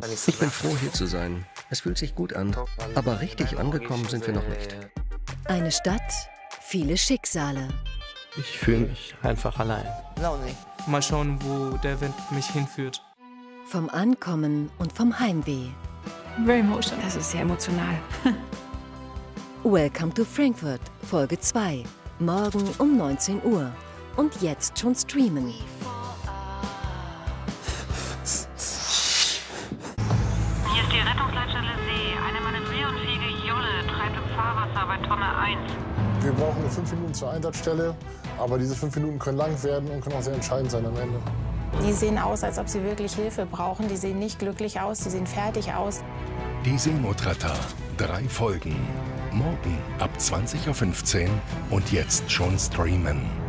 Ich bin froh, hier zu sein. Es fühlt sich gut an, aber richtig angekommen sind wir noch nicht. Eine Stadt, viele Schicksale. Ich fühle mich einfach allein. Mal schauen, wo der Wind mich hinführt. Vom Ankommen und vom Heimweh. Very emotional. Das ist sehr emotional. Welcome to Frankfurt, Folge 2. Morgen um 19 Uhr. Und jetzt schon streamen. Hier ist die Rettungsleitstelle See. Eine manövrierunfähige Jolle treibt im Fahrwasser bei Tonne 1. Wir brauchen nur 5 Minuten zur Einsatzstelle, aber diese 5 Minuten können lang werden und können auch sehr entscheidend sein am Ende. Die sehen aus, als ob sie wirklich Hilfe brauchen. Die sehen nicht glücklich aus, die sehen fertig aus. Die Seenotretter. 3 Folgen. Morgen ab 20:15 Uhr und jetzt schon streamen.